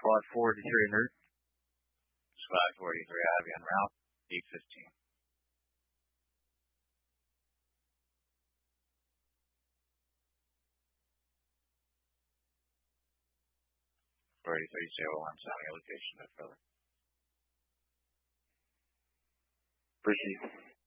Squad 43 en route. Squad 43, I have you en route. D15. Already 30-1, sounding location, no further. Proceed.